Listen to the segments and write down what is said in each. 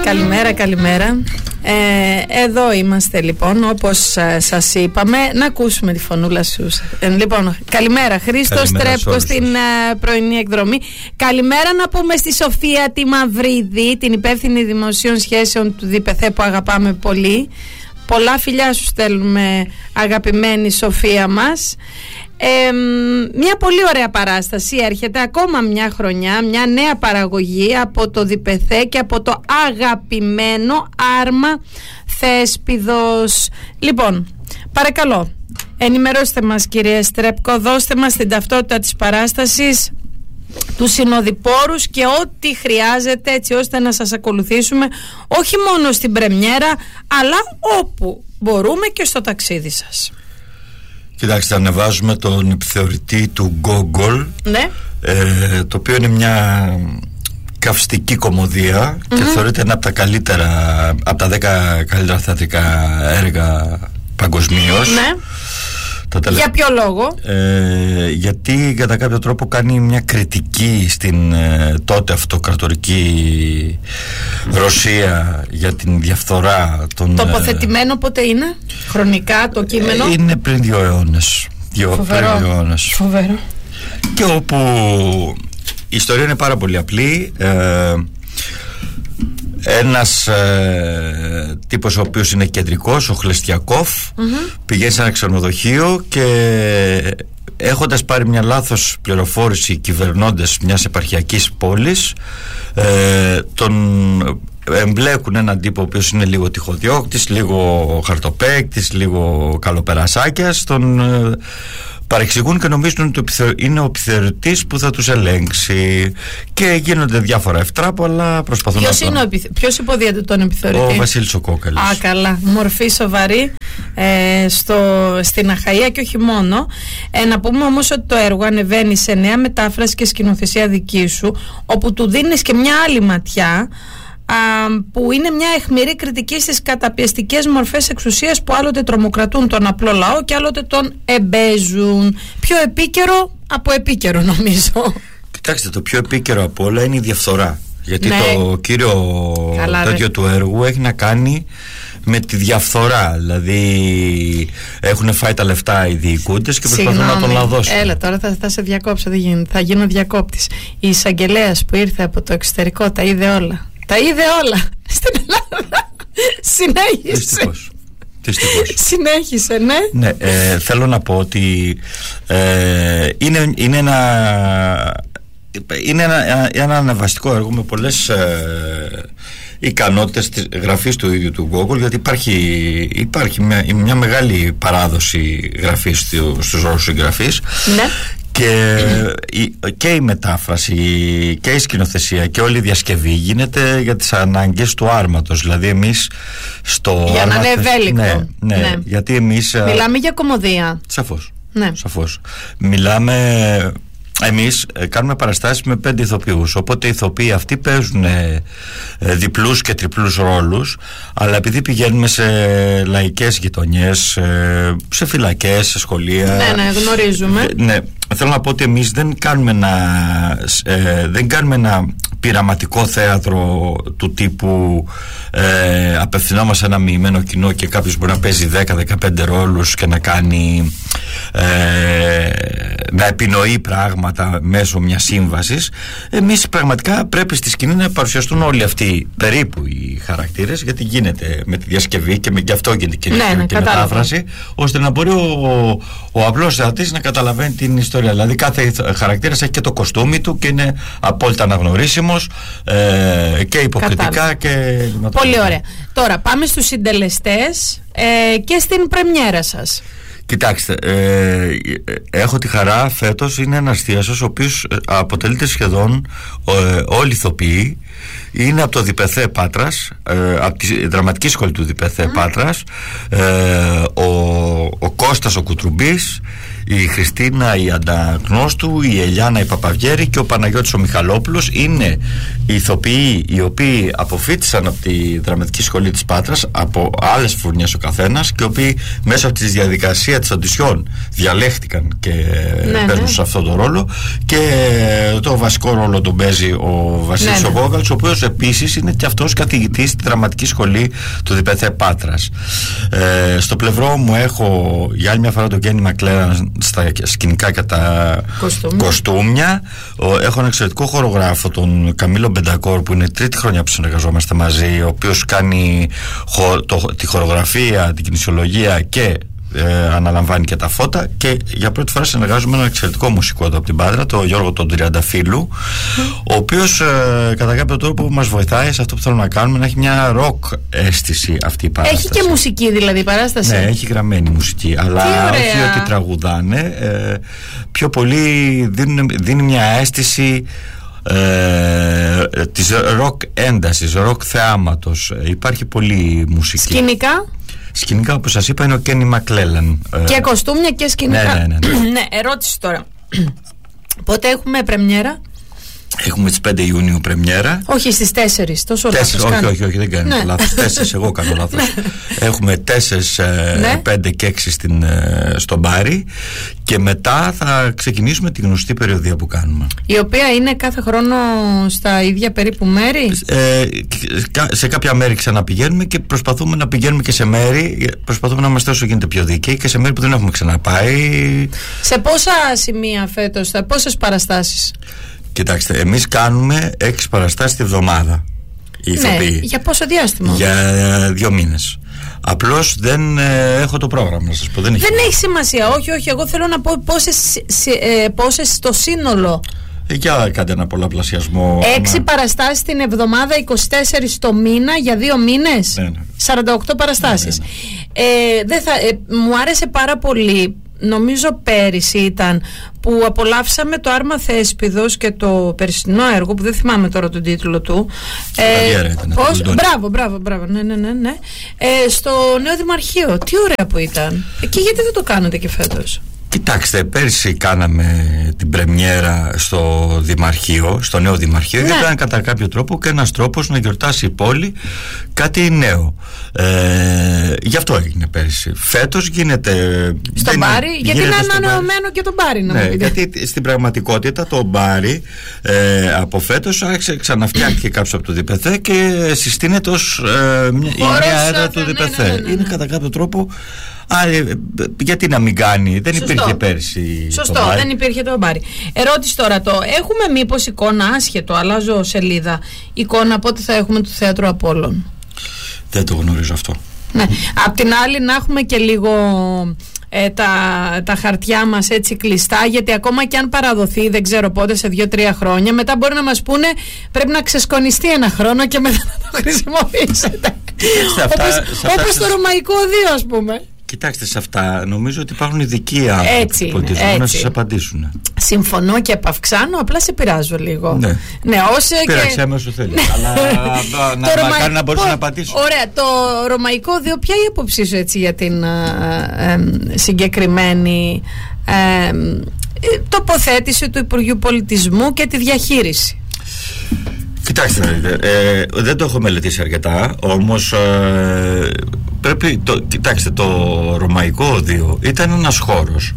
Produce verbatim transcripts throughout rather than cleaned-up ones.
Καλημέρα, καλημέρα. Ε, εδώ είμαστε λοιπόν, όπως ε, σας είπαμε. Να ακούσουμε τη φωνούλα σου. Ε, λοιπόν, καλημέρα Χρήστος Τρέπκο στην ε, πρωινή εκδρομή. Καλημέρα να πούμε στη Σοφία τη Μαυρίδη, την υπεύθυνη δημοσίων σχέσεων του ΔΠΘ που αγαπάμε πολύ. Πολλά φιλιά σου στέλνουμε, αγαπημένη Σοφία μας. Ε, μια πολύ ωραία παράσταση έρχεται, ακόμα μια χρονιά, μια νέα παραγωγή από το ΔΠΘ και από το αγαπημένο Άρμα Θέσπιδος. Λοιπόν, παρακαλώ, ενημερώστε μας κύριε Στρέπκο, δώστε μας την ταυτότητα της παράστασης, τους συνοδοιπόρους και ό,τι χρειάζεται έτσι ώστε να σας ακολουθήσουμε όχι μόνο στην πρεμιέρα αλλά όπου μπορούμε και στο ταξίδι σας. Κοιτάξτε, ανεβάζουμε τον επιθεωρητή του Google, ναι. ε, το οποίο είναι μια καυστική κωμωδία mm-hmm. και θεωρείται ένα από τα καλύτερα, από τα δέκα καλύτερα θεατρικά έργα παγκοσμίως. Ναι. Τελε... Για ποιο λόγο? Ε, γιατί κατά κάποιο τρόπο κάνει μια κριτική στην ε, τότε αυτοκρατορική Ρωσία για την διαφθορά των... Τοποθετημένο πότε είναι χρονικά το κείμενο? Ε, είναι πριν δύο αιώνες. Δύο, Φοβερό. Πριν δύο αιώνες. Φοβερό. Και όπου η ιστορία είναι πάρα πολύ απλή. Ε, Ένας ε, τύπος ο οποίος είναι κεντρικός, ο Χλεστιακόφ, mm-hmm. πηγαίνει σε ένα ξενοδοχείο και έχοντας πάρει μια λάθος πληροφόρηση οι κυβερνώντες μιας επαρχιακής πόλης, ε, τον εμπλέκουν έναν τύπο ο οποίος είναι λίγο τυχοδιώκτης, λίγο χαρτοπαίκτης, λίγο καλοπερασάκιας, τον ε, παρεξηγούν και νομίζουν ότι είναι ο επιθεωρητής που θα τους ελέγξει και γίνονται διάφορα ευτράπο, αλλά προσπαθούν Ποιος να είναι τον... ο Ποιος υποδίεται τον επιθεωρητή? Ο Βασίλης ο Κόκαλης. Α, καλά, μορφή σοβαρή ε, στο, στην Αχαΐα και όχι μόνο. ε, Να πούμε όμως ότι το έργο ανεβαίνει σε νέα μετάφραση και σκηνοθεσία δική σου, όπου του δίνεις και μια άλλη ματιά, Α, που είναι μια αιχμηρή κριτική στις καταπιεστικές μορφές εξουσίας που άλλοτε τρομοκρατούν τον απλό λαό και άλλοτε τον εμπέζουν. Πιο επίκαιρο από επίκαιρο νομίζω. Κοιτάξτε, το πιο επίκαιρο από όλα είναι η διαφθορά. Γιατί ναι. το κύριο Καλά, τέτοιο ρε. του έργου έχει να κάνει με τη διαφθορά. Δηλαδή έχουν φάει τα λεφτά οι διοικούντες και προσπαθούν να τον λαδώσουν. Έλα τώρα θα, θα σε διακόψω, δεν γίνεται. Θα γίνω διακόπτης. Η εισαγγελέας που ήρθε από το εξωτερικό τα είδε όλα. Τα είδε όλα στην Ελλάδα. Συνέχισε. Δυστυχώς. Δυστυχώς. Συνέχισε, ναι. Ναι, ε, θέλω να πω ότι ε, είναι, είναι ένα είναι ένα, ένα αναβαστικό έργο με πολλές ε, ικανότητες της γραφής του ίδιου του Google, γιατί υπάρχει, υπάρχει μια, μια μεγάλη παράδοση γραφής στου, στους Ρώσους συγγραφείς. Ναι. Και, η, και η μετάφραση και η σκηνοθεσία και όλη η διασκευή γίνεται για τις ανάγκες του άρματος. Δηλαδή εμείς στο για να είναι ευέλικτο. Ναι, ναι, ναι. Γιατί εμείς μιλάμε για κωμωδία. Σαφώς, ναι. Σαφώς. Μιλάμε Εμείς ε, κάνουμε παραστάσεις με πέντε ηθοποιούς, οπότε οι ηθοποιοί αυτοί παίζουν ε, ε, διπλούς και τριπλούς ρόλους, αλλά επειδή πηγαίνουμε σε λαϊκές γειτονιές, ε, σε φυλακές, σε σχολεία. Ναι, ναι, γνωρίζουμε. Ε, ναι, θέλω να πω ότι εμείς δεν κάνουμε ένα, ε, δεν κάνουμε ένα πειραματικό θέατρο του τύπου ε, απευθυνόμαστε ένα μοιημένο κοινό και κάποιος μπορεί να παίζει δέκα με δεκαπέντε ρόλους και να κάνει ε, να επινοεί πράγματα μέσω μιας σύμβασης. Εμείς πραγματικά πρέπει στη σκηνή να παρουσιαστούν όλοι αυτοί περίπου οι χαρακτήρες, γιατί γίνεται με τη διασκευή και με γι' αυτό γίνεται και, ναι, ναι, και μετάφραση, ώστε να μπορεί ο, ο, ο απλός θεατής να καταλαβαίνει την ιστορία. Δηλαδή κάθε χαρακτήρας έχει και το κοστούμι του και είναι απόλυτα αναγνωρίσιμος ε, και υποκριτικά. Κατάλαβα. Και πολύ ωραία. Τώρα πάμε στους συντελεστές ε, και στην πρεμιέρα σας. Κοιτάξτε, ε, έχω τη χαρά φέτος, είναι ένας θείασος ο οποίος αποτελείται σχεδόν ε, όλοι οι ηθοποιοί. Είναι από το ΔΠΘ Πάτρας, ε, από τη δραματική σχολή του ΔΠΘ mm. Πάτρας, ε, ο, ο Κώστας ο Κουτρουμπής, Η Χριστίνα η Ανταγνώστου, η Ελιάνα η Παπαβιέρη και ο Παναγιώτης ο Μιχαλόπουλος είναι οι ηθοποιοί οι οποίοι αποφοίτησαν από τη Δραματική Σχολή της Πάτρας, από άλλες φουρνιές ο καθένας, και οι οποίοι μέσα από τη διαδικασία της οντισιόν διαλέχτηκαν και ναι, παίζουν ναι. σε αυτόν τον ρόλο, και το βασικό ρόλο τον παίζει ο Βασίλης ναι, ναι. ο Γόγαλς, ο οποίος επίσης είναι και αυτός καθηγητής στη Δραματική Σχολή του ΔΠΘ Πάτρας. Ε, στο πλευρό μου έχω για άλλη μια φορά τον Κένι Μακλέραν στα σκηνικά και τα κοστούμια, κοστούμια. Έχω έναν εξαιρετικό χορογράφο, τον Καμίλο Μπεντακόρ, που είναι τρίτη χρονιά που συνεργαζόμαστε μαζί, ο οποίος κάνει χο, το, τη χορογραφία, την κινησιολογία και Ε, αναλαμβάνει και τα φώτα, και για πρώτη φορά συνεργάζομαι με έναν εξαιρετικό μουσικό εδώ από την Πάτρα, τον Γιώργο τον Τριανταφύλου, mm. ο οποίος ε, κατά κάποιο τρόπο μας βοηθάει σε αυτό που θέλουμε να κάνουμε, να έχει μια ροκ αίσθηση αυτή η παράσταση. Έχει και μουσική δηλαδή η παράσταση? Ναι, έχει γραμμένη μουσική, αλλά όχι ότι τραγουδάνε, ε, πιο πολύ δίνουν, δίνει μια αίσθηση ε, της ροκ έντασης, ροκ θεάματος. Υπάρχει πολύ μουσική. Σκηνικά? Σκηνικά, όπως σας είπα, είναι ο Κένι Μακλέλαν. Και κοστούμια και σκηνικά. Ναι, ναι, ναι, ναι. Ναι, ερώτηση τώρα. Πότε έχουμε πρεμιέρα? Έχουμε τις πέντε Ιουνίου πρεμιέρα. Όχι, στις τέσσερις. Τόσο λάθος όχι, όχι, όχι, δεν κάνει ναι. λάθος. τέσσερις, εγώ κάνω λάθος. Έχουμε τέσσερις, ναι. πέντε και έξι στην, στο Μπάρι. Και μετά θα ξεκινήσουμε τη γνωστή περιοδία που κάνουμε. Η οποία είναι κάθε χρόνο στα ίδια περίπου μέρη. Ε, σε κάποια μέρη ξαναπηγαίνουμε και προσπαθούμε να πηγαίνουμε και σε μέρη. Προσπαθούμε να είμαστε όσο γίνεται πιο δίκαιοι και σε μέρη που δεν έχουμε ξαναπάει. Σε πόσα σημεία φέτος, σε πόσες παραστάσεις? Κοιτάξτε, εμείς κάνουμε έξι παραστάσεις τη βδομάδα. Ναι, για πόσο διάστημα? Για δύο μήνες. Απλώς δεν ε, έχω το πρόγραμμα να σας πω. Δεν έχει, δεν έχει σημασία, όχι, όχι. Εγώ θέλω να πω πόσες, ε, πόσες στο σύνολο. Για κάντε ένα πολλαπλασιασμό. Έξι άμα... παραστάσεις την εβδομάδα, είκοσι τέσσερις το μήνα για δύο μήνες. Ναι, ναι. σαράντα οκτώ παραστάσεις. Ναι, ναι, Ε, ναι. δεν θα, ε, μου άρεσε πάρα πολύ. Νομίζω πέρυσι ήταν που απολαύσαμε το Άρμα Θέσπιδος και το περσινό έργο που δεν θυμάμαι τώρα τον τίτλο του. Ε, πώς, μπράβο, μπράβο, μπράβο, ναι, ναι, ναι, ναι. Ε, στο νέο Δημαρχείο. Τι ωραία που ήταν. Και γιατί δεν το κάνετε και φέτος? Κοιτάξτε, πέρσι κάναμε την πρεμιέρα στο Δημαρχείο, στο νέο Δημαρχείο, ναι. γιατί ήταν κατά κάποιο τρόπο και ένας τρόπος να γιορτάσει η πόλη κάτι νέο. Ε, γι' αυτό έγινε πέρσι. Φέτος γίνεται στο Μπάρι, γιατί είναι ανανεωμένο και το Μπάρι, να ναι, μου πείτε. Γιατί στην πραγματικότητα το Μπάρι ε, από φέτος άρχισε, ξαναφτιάχτηκε κάποιος από το ΔΠΘ και συστήνεται ως ε, μια, η νέα έδρα του ΔΠΘ. Ναι, ναι, ναι, ναι. Είναι κατά κάποιο τρόπο. Άρα, γιατί να μην κάνει, δεν Σωστό. υπήρχε πέρσι. Σωστό, δεν υπήρχε το Μπάρι. Ερώτηση τώρα, το έχουμε μήπως εικόνα, άσχετο, αλλάζω σελίδα, εικόνα πότε θα έχουμε το Θέατρο Απόλλων? Δεν το γνωρίζω αυτό. Ναι. Απ' την άλλη να έχουμε και λίγο ε, τα, τα χαρτιά μας έτσι κλειστά, γιατί ακόμα και αν παραδοθεί, δεν ξέρω πότε, σε δύο-τρία χρόνια, μετά μπορεί να μας πούνε πρέπει να ξεσκονιστεί ένα χρόνο και μετά να το χρησιμοποιήσετε. Όπως το Ρωμαϊκό Οδείο, ας πούμε. Κοιτάξτε, σε αυτά νομίζω ότι υπάρχουν ειδικοί άνθρωποι που πολιτισμού να σας απαντήσουν. Συμφωνώ και επαυξάνω, απλά σε πειράζω λίγο. Ναι, ναι όσε πειράξε και... με όσο θέλει. Αλλά να, να, Ρωμα... να μπορούσε να απαντήσει. Ωραία, το Ρωμαϊκό Οδείο, ποια η άποψή σου έτσι για την ε, ε, συγκεκριμένη ε, τοποθέτηση του Υπουργείου Πολιτισμού και τη διαχείριση? Κοιτάξτε, ε, δεν το έχω μελετήσει αρκετά, όμως ε, πρέπει, το, κοιτάξτε, το Ρωμαϊκό Οδείο ήταν ένας χώρος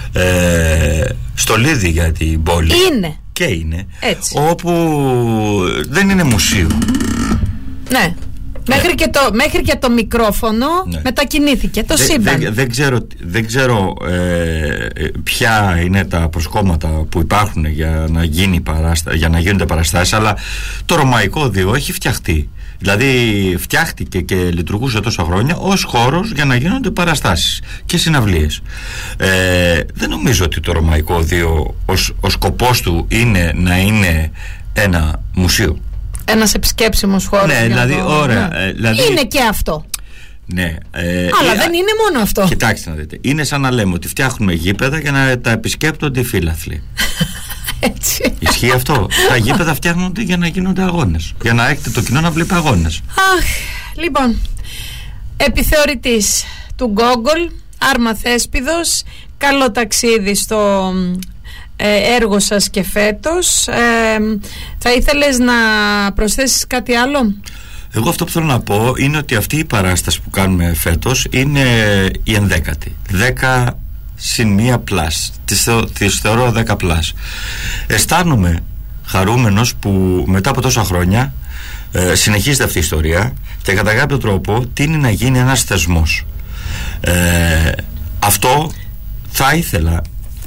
ε, στολίδι για την πόλη. Είναι. Και είναι. Έτσι. Όπου δεν είναι μουσείο. Ναι. Μέχρι και, το, μέχρι και το μικρόφωνο ναι. μετακινήθηκε το δεν, σύμπαν. Δεν, δεν ξέρω, δεν ξέρω ε, ποια είναι τα προσκόμματα που υπάρχουν για να, γίνει παράστα, για να γίνονται παραστάσεις, αλλά το Ρωμαϊκό Οδείο έχει φτιαχτεί. Δηλαδή φτιάχτηκε και λειτουργούσε τόσα χρόνια ως χώρος για να γίνονται παραστάσεις και συναυλίες. Ε, δεν νομίζω ότι το Ρωμαϊκό Οδείο ως, ο σκοπός του είναι να είναι ένα μουσείο. Ένας επισκέψιμος χώρος. Ναι, δηλαδή, το... ωραία, ναι. δηλαδή... Είναι και αυτό. Ναι, ε, αλλά ε, δεν είναι μόνο αυτό. Κοιτάξτε να δείτε. Είναι σαν να λέμε ότι φτιάχνουμε γήπεδα για να τα επισκέπτονται οι φίλαθλοι. Έτσι. Ισχύει αυτό. Τα γήπεδα φτιάχνονται για να γίνονται αγώνες. Για να έχετε το κοινό να βλέπει αγώνες. Αχ, λοιπόν, επιθεωρητής του Google, Άρμα Θέσπιδος, καλό ταξίδι στο ε, έργο σας και φέτος. ε, Θα ήθελες να προσθέσεις κάτι άλλο? Εγώ αυτό που θέλω να πω είναι ότι αυτή η παράσταση που κάνουμε φέτος είναι η ενδέκατη, δέκα συν μία πλάς, τις, θεω, τις θεωρώ δέκα πλάς. Αισθάνομαι χαρούμενος που μετά από τόσα χρόνια ε, συνεχίζεται αυτή η ιστορία και κατά κάποιο τρόπο τείνει να γίνει ένας θεσμός. ε, Αυτό θα ήθελα,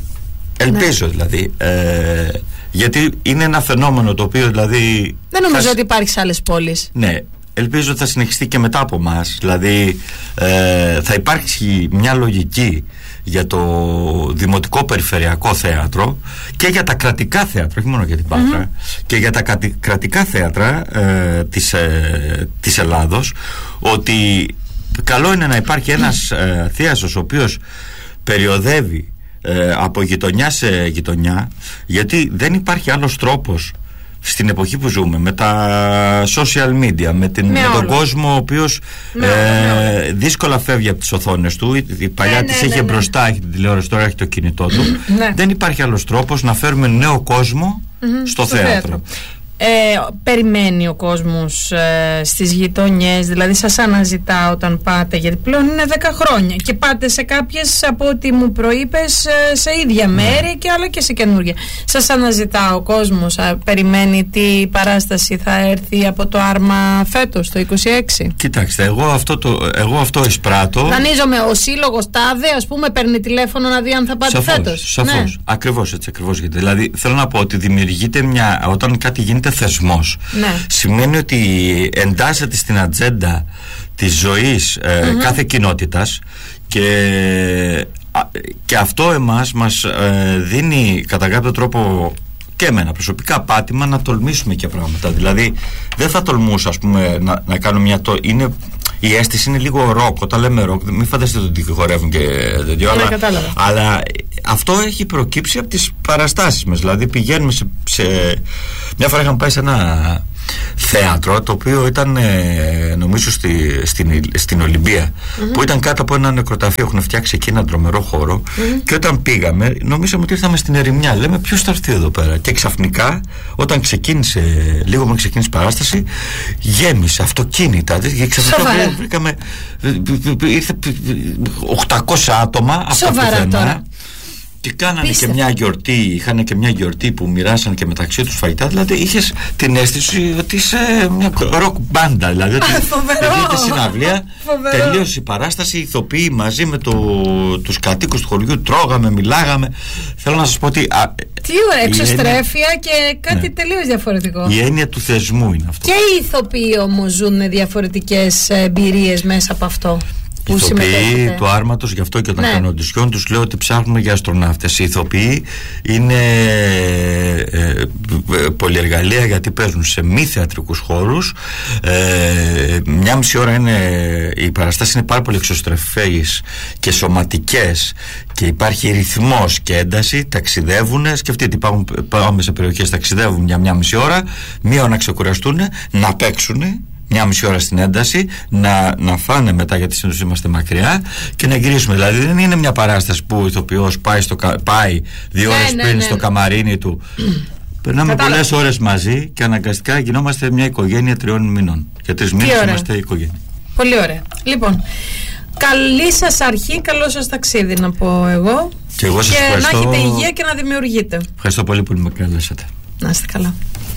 ελπίζω ναι. δηλαδή ε, γιατί είναι ένα φαινόμενο το οποίο δηλαδή δεν νομίζω θα... ότι υπάρχει σε άλλες πόλεις. Ναι, ελπίζω ότι θα συνεχιστεί και μετά από μας. Δηλαδή ε, θα υπάρξει μια λογική για το δημοτικό περιφερειακό θέατρο και για τα κρατικά θέατρα, όχι μόνο για την Πάτρα, mm-hmm. και για τα κρατικά θέατρα ε, της, ε, της Ελλάδος, ότι καλό είναι να υπάρχει ένας ε, θίασος ο οποίος περιοδεύει ε, από γειτονιά σε γειτονιά, γιατί δεν υπάρχει άλλος τρόπος στην εποχή που ζούμε, με τα social media, με, την, με, με τον κόσμο ο οποίος ε, όλο, δύσκολα φεύγει από τις οθόνες του. Η, η παλιά ναι, της ναι, είχε ναι, μπροστά, ναι. έχει την τηλεόραση, τώρα έχει το κινητό του. Ναι. Δεν υπάρχει άλλος τρόπος να φέρουμε νέο κόσμο mm-hmm, στο, στο θέατρο, θέατρο. Ε, περιμένει ο κόσμος ε, στις γειτονιές, δηλαδή σας αναζητά όταν πάτε, γιατί πλέον είναι δέκα χρόνια και πάτε σε κάποιες, από ό,τι μου προείπες, ε, σε ίδια μέρη και άλλα και σε καινούργια. Σας αναζητά ο κόσμος, α, περιμένει τι παράσταση θα έρθει από το Άρμα φέτος το είκοσι έξι? Κοιτάξτε, εγώ αυτό, το, εγώ αυτό εισπράττω. Δανείζομαι, ο σύλλογος τάδε ας πούμε παίρνει τηλέφωνο να δει αν θα πάτε σαφώς, φέτος. Σαφώς, ναι. ακριβώς έτσι, ακριβώς. Δηλαδή θέλω να πω ότι δημιουργείται μια, όταν κάτι γίνεται θεσμός, ναι. σημαίνει ότι εντάσσεται στην ατζέντα της ζωής ε, mm-hmm. κάθε κοινότητας και, και αυτό εμάς μας ε, δίνει κατά κάποιο τρόπο και εμένα προσωπικά πάτημα να τολμήσουμε και πράγματα. Δηλαδή δεν θα τολμούσα ας πούμε να, να κάνω μια το, είναι, η αίσθηση είναι λίγο ροκ. Όταν λέμε ροκ, μην φανταστείτε ότι χορεύουν και τέτοιο, αλλά, αλλά αυτό έχει προκύψει από τις παραστάσεις μας. Δηλαδή πηγαίνουμε σε, σε μια φορά είχαμε πάει σε ένα θέατρο το οποίο ήταν ε, νομίζω στη, στην, στην Ολυμπία mm-hmm. που ήταν κάτω από ένα νεκροταφείο, έχουν φτιάξει εκεί έναν τρομερό χώρο mm-hmm. και όταν πήγαμε νομίζαμε ότι ήρθαμε στην ερημιά, λέμε ποιος θα έρθει εδώ πέρα, και ξαφνικά όταν ξεκίνησε, λίγο πριν ξεκίνησε η παράσταση, γέμισε αυτοκίνητα και ξαφνικά βρήκαμε ήρθε οκτακόσια άτομα από το πουθενά. Και κάνανε Πίστευε. και μια γιορτή, είχαν και μια γιορτή που μοιράσαν και μεταξύ τους φαγητά. Δηλαδή είχες την αίσθηση ότι είσαι μια ροκ μπάντα. Δηλαδή ότι πήγαινε συναυλία, τελείωσε η παράσταση, ηθοποιοί μαζί με το, τους κατοίκους του χωριού, τρώγαμε, μιλάγαμε. Θέλω να σας πω ότι. Α, τι ωραία, εξωστρέφεια έννοια, και κάτι ναι. τελείως διαφορετικό. Η έννοια του θεσμού είναι αυτό. Και οι ηθοποιοί όμως ζουν διαφορετικές εμπειρίες μέσα από αυτό. Οι ηθοποιοί του Άρματος, γι' αυτό και όταν ναι. κάνω οντισιόν τους λέω ότι ψάχνουμε για αστροναύτες. Οι ηθοποιοί είναι ε, ε, πολυεργαλεία, γιατί παίζουν σε μη θεατρικούς χώρους. ε, μια μισή ώρα είναι, οι παραστάσεις είναι πάρα πολύ εξωστρεφείς και σωματικές και υπάρχει ρυθμός και ένταση. Ταξιδεύουν, σκεφτείτε, πάμε, πάμε σε περιοχές, ταξιδεύουν μια, μια μισή ώρα, μία ώρα να ξεκουραστούν, να παίξουν μια μισή ώρα στην ένταση, να, να φάνε μετά, γιατί συνήθως είμαστε μακριά, και να γυρίσουμε. Δηλαδή δεν είναι μια παράσταση που ο ηθοποιός πάει, στο, πάει δύο ώρες ναι, πριν ναι, ναι. στο καμαρίνι του. Περνάμε πολλές ώρες μαζί και αναγκαστικά γινόμαστε μια οικογένεια τριών μηνών. Για τρεις μήνες είμαστε οικογένεια. Πολύ ωραία. Λοιπόν, καλή σας αρχή, καλό σας ταξίδι να πω εγώ. Και εγώ σας και ευχαριστώ. Να έχετε υγεία και να δημιουργείτε. Ευχαριστώ πολύ που με καλέσατε. Να είστε καλά.